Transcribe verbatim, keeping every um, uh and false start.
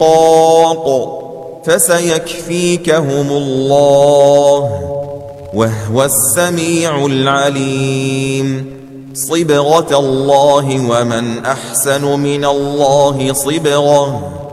قاق فسيكفيكهم الله وهو السميع العليم. صبغة الله ومن أحسن من الله صبغة